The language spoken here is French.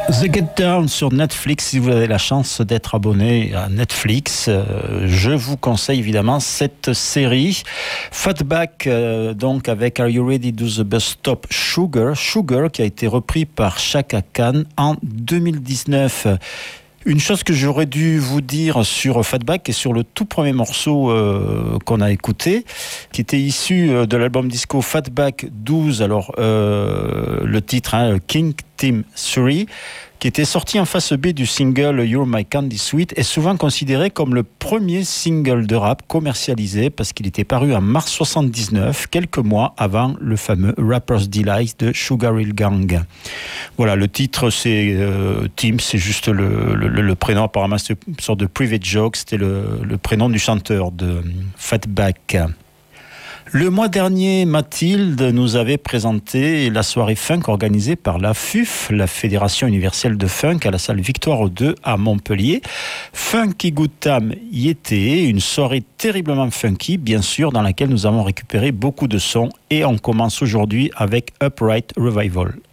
The Get Down sur Netflix. Si vous avez la chance d'être abonné à Netflix, je vous conseille évidemment cette série. Fatback, donc avec Are You Ready to the Bus Stop Sugar, qui a été repris par Chaka Khan en 2019. Une chose que j'aurais dû vous dire sur Fatback et sur le tout premier morceau qu'on a écouté, qui était issu de l'album disco Fatback 12, alors le titre King Team 3, qui était sorti en face B du single You're My Candy Sweet, est souvent considéré comme le premier single de rap commercialisé parce qu'il était paru en mars 79, quelques mois avant le fameux Rapper's Delight de Sugar Hill Gang. Voilà, le titre c'est Tim, c'est juste le prénom, apparemment c'est une sorte de private joke, c'était le prénom du chanteur de Fatback. Le mois dernier, Mathilde nous avait présenté la soirée funk organisée par la FUF, la Fédération universelle de funk, à la salle Victoire 2 à Montpellier. Funky Good Time y était, une soirée terriblement funky, bien sûr, dans laquelle nous avons récupéré beaucoup de sons. Et on commence aujourd'hui avec Upright Revival.